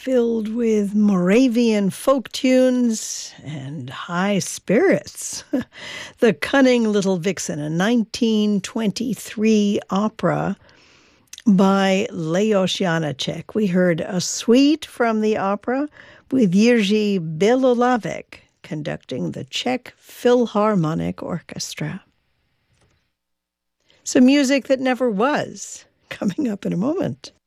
filled with Moravian folk tunes and high spirits. The Cunning Little Vixen, a 1923 opera by Leos Janáček. We heard a suite from the opera with Jiří Belohlavek conducting the Czech Philharmonic Orchestra. Some music that never was, coming up in a moment.